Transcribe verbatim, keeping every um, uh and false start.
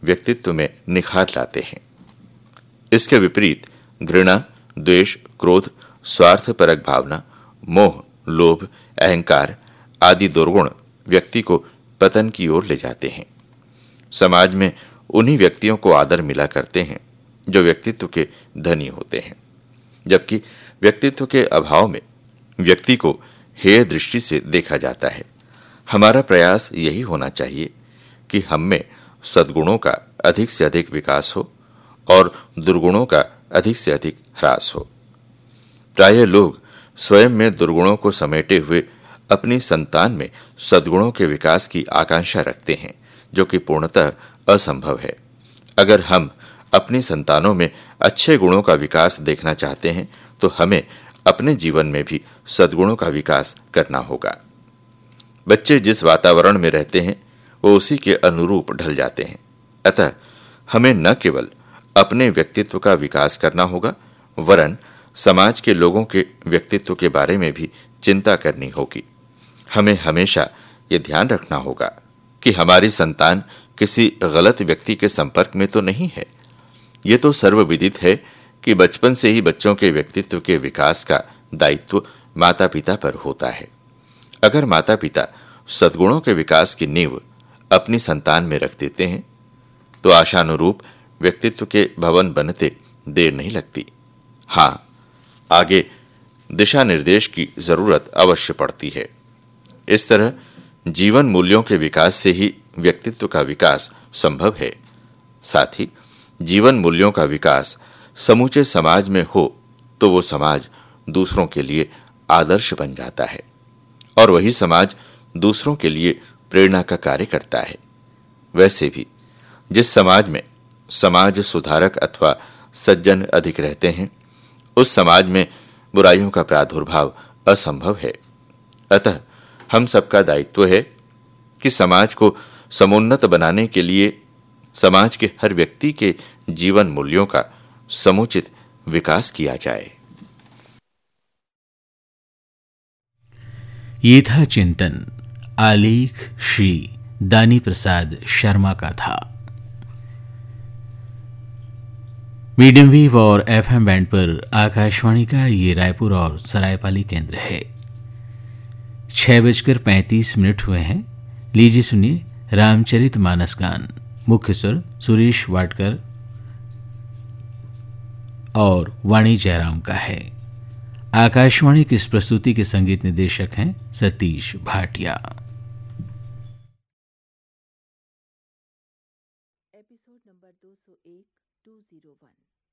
व्यक्तित्व में निखार लाते हैं। इसके विपरीत घृणा, द्वेष, क्रोध, स्वार्थपरक भावना, मोह, लोभ, अहंकार आदि दुर्गुण व्यक्ति को पतन की ओर ले जाते हैं। समाज में उन्हीं व्यक्तियों को आदर मिला करते हैं जो व्यक्तित्व के धनी होते हैं, जबकि व्यक्तित्व के अभाव में व्यक्ति को हेय दृष्टि से देखा जाता है। हमारा प्रयास यही होना चाहिए कि हम में सद्गुणों का अधिक से अधिक विकास हो और दुर्गुणों का अधिक से अधिक ह्रास हो। प्रायः लोग स्वयं में दुर्गुणों को समेटे हुए अपनी संतान में सद्गुणों के विकास की आकांक्षा रखते हैं, जो कि पूर्णतः असंभव है। अगर हम अपनी संतानों में अच्छे गुणों का विकास देखना चाहते हैं तो हमें अपने जीवन में भी सद्गुणों का विकास करना होगा। बच्चे जिस वातावरण में रहते हैं वो उसी के अनुरूप ढल जाते हैं। अतः हमें न केवल अपने व्यक्तित्व का विकास करना होगा, वरन समाज के लोगों के व्यक्तित्व के बारे में भी चिंता करनी होगी। हमें हमेशा ये ध्यान रखना होगा कि हमारी संतान किसी गलत व्यक्ति के संपर्क में तो नहीं है। ये तो सर्वविदित है कि बचपन से ही बच्चों के व्यक्तित्व के विकास का दायित्व माता पिता पर होता है। अगर माता पिता सद्गुणों के विकास की नींव अपनी संतान में रख देते हैं तो आशानुरूप व्यक्तित्व के भवन बनते देर नहीं लगती। हाँ, आगे दिशा निर्देश की जरूरत अवश्य पड़ती है। इस तरह जीवन मूल्यों के विकास से ही व्यक्तित्व का विकास संभव है। साथ ही जीवन मूल्यों का विकास समूचे समाज में हो तो वो समाज दूसरों के लिए आदर्श बन जाता है और वही समाज दूसरों के लिए प्रेरणा का कार्य करता है। वैसे भी जिस समाज में समाज सुधारक अथवा सज्जन अधिक रहते हैं, उस समाज में बुराइयों का प्रादुर्भाव असंभव है। अतः हम सबका दायित्व है कि समाज को समुन्नत बनाने के लिए समाज के हर व्यक्ति के जीवन मूल्यों का समुचित विकास किया जाए। ये था चिंतन, आलेख श्री दानी प्रसाद शर्मा का था। मीडियम वेव और एफएम बैंड पर आकाशवाणी का ये रायपुर और सरायपाली केंद्र है। छह बजकर पैंतीस मिनट हुए हैं। लीजिए सुनिए रामचरित मानस गान। मुख्य स्वर सुरेश वाडकर और वाणी जयराम का है। आकाशवाणी की इस प्रस्तुति के संगीत निर्देशक हैं सतीश भाटिया। एपिसोड नंबर दो सौ एक, दो सौ एक